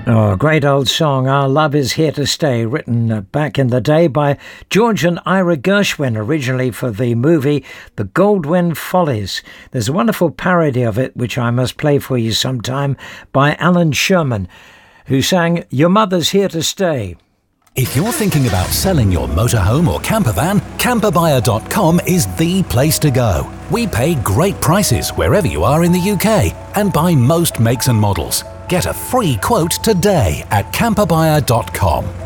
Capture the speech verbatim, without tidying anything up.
Oh, a great old song, Our Love Is Here to Stay, written uh, back in the day by George and Ira Gershwin, originally for the movie The Goldwyn Follies. There's a wonderful parody of it, which I must play for you sometime, by Alan Sherman, who sang Your Mother's Here to Stay. If you're thinking about selling your motorhome or camper van, camper buyer dot com is the place to go. We pay great prices wherever you are in the U K and buy most makes and models. Get a free quote today at camper buyer dot com.